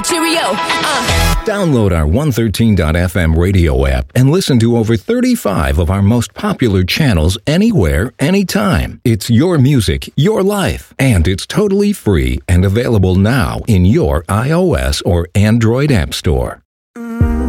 Cheerio. Download our 113.fm radio app and listen to over 35 of our most popular channels anywhere, anytime. It's your music, your life, and it's totally free and available now in your iOS or Android app store.